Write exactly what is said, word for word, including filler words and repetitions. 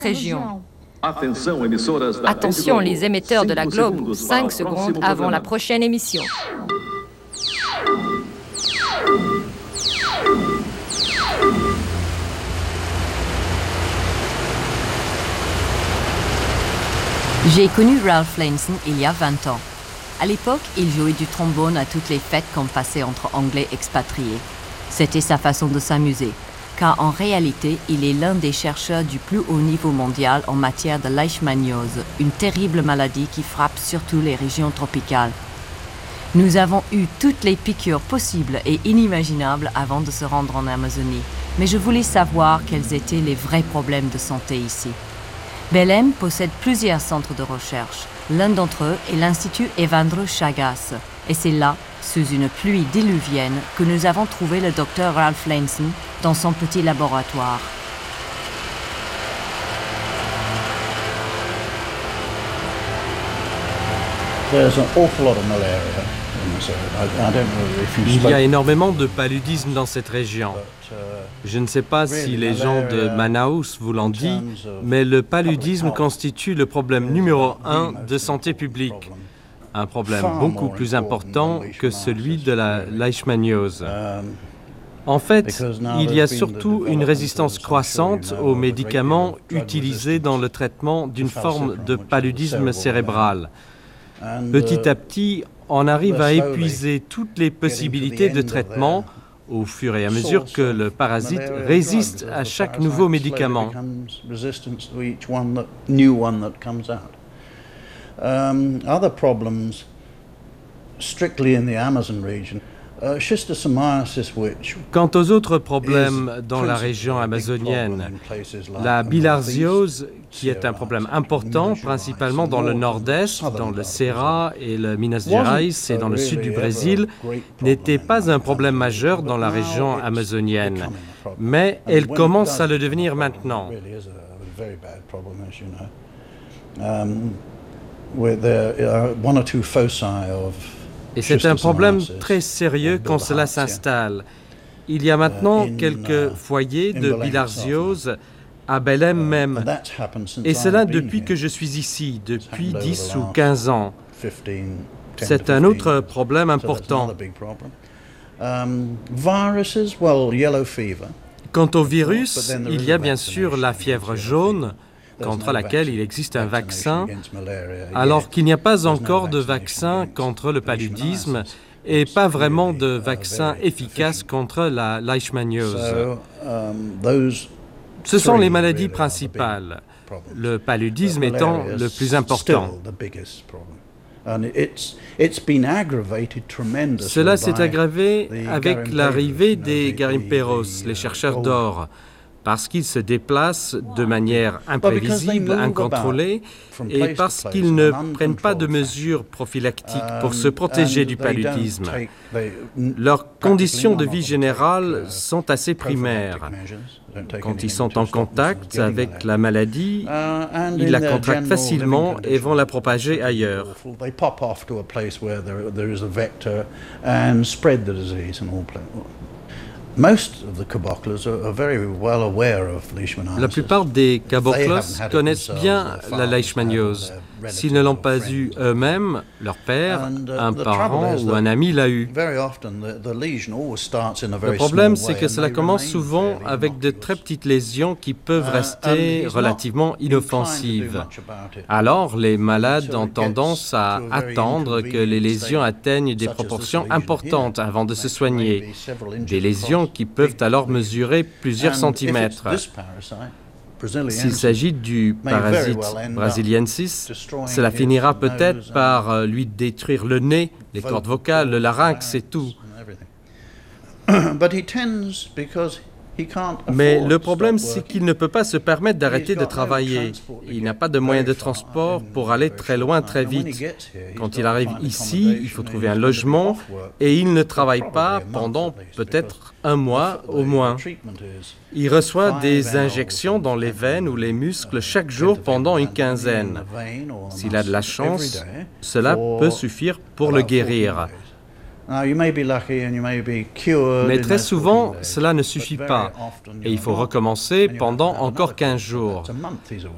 région. Attention les émetteurs de la Globe, cinq secondes avant la prochaine émission. J'ai connu Ralph Lanson il y a vingt ans. À l'époque, il jouait du trombone à toutes les fêtes qu'on passait entre Anglais expatriés. C'était sa façon de s'amuser, car en réalité, il est l'un des chercheurs du plus haut niveau mondial en matière de leishmaniose, une terrible maladie qui frappe surtout les régions tropicales. Nous avons eu toutes les piqûres possibles et inimaginables avant de se rendre en Amazonie, mais je voulais savoir quels étaient les vrais problèmes de santé ici. Belém possède plusieurs centres de recherche. L'un d'entre eux est l'Institut Evandro Chagas. Et c'est là, sous une pluie diluvienne, que nous avons trouvé le docteur Ralph Lanson dans son petit laboratoire. There's an awful lot of malaria in this area. I, I don't know if you Il y spoke, a énormément de paludisme dans cette région. but, uh, Je ne sais pas si les gens de Manaus vous l'ont dit, mais le paludisme constitue le problème numéro un de santé publique. Un problème beaucoup plus important que celui de la leishmaniose. En fait, il y a surtout une résistance croissante aux médicaments utilisés dans le traitement d'une forme de paludisme cérébral. Petit à petit, on arrive à épuiser toutes les possibilités de traitement au fur et à mesure que le parasite résiste à chaque nouveau médicament. Um, other problems, strictly in the Amazon region, uh, schistosomiasis, which Quant aux autres problèmes dans la région amazonienne, la bilharziose, qui est un problème important, principalement dans le nord-est, dans le Ceará et le Minas Gerais et dans le sud du Brésil, n'était pas un problème majeur dans la région amazonienne. Mais elle commence à le devenir maintenant. Et c'est un problème très sérieux quand cela s'installe. Il y a maintenant quelques foyers de bilharziose à Belém même, et cela depuis que je suis ici, depuis dix ou quinze ans. C'est un autre problème important. Quant au virus, il y a bien sûr la fièvre jaune, contre laquelle il existe un vaccin, alors qu'il n'y a pas encore de vaccin contre le paludisme et pas vraiment de vaccin efficace contre la leishmaniose. Ce sont les maladies principales, le paludisme étant le plus important. Cela s'est aggravé avec l'arrivée des garimperos, les chercheurs d'or, parce qu'ils se déplacent de manière imprévisible, incontrôlée, et parce qu'ils ne prennent pas de mesures prophylactiques pour se protéger du paludisme. Leurs conditions de vie générales sont assez primaires. Quand ils sont en contact avec la maladie, ils la contractent facilement et vont la propager ailleurs. La plupart des caboclos connaissent bien la leishmaniose. S'ils ne l'ont pas eue eux-mêmes, leur père, un parent ou un ami l'a eue. Le problème, c'est que cela commence souvent avec de très petites lésions qui peuvent rester relativement inoffensives. Alors, les malades ont tendance à attendre que les lésions atteignent des proportions importantes avant de se soigner. Des lésions qui peuvent alors mesurer plusieurs centimètres. S'il s'agit du parasite brasiliensis, cela finira peut-être par lui détruire le nez, les cordes vocales, le larynx et tout. Mais le problème, c'est qu'il ne peut pas se permettre d'arrêter de travailler. Il n'a pas de moyen de transport pour aller très loin très vite. Quand il arrive ici, il faut trouver un logement et il ne travaille pas pendant peut-être un mois au moins. Il reçoit des injections dans les veines ou les muscles chaque jour pendant une quinzaine. S'il a de la chance, cela peut suffire pour le guérir. Mais très souvent, cela ne suffit pas et il faut recommencer pendant encore quinze jours.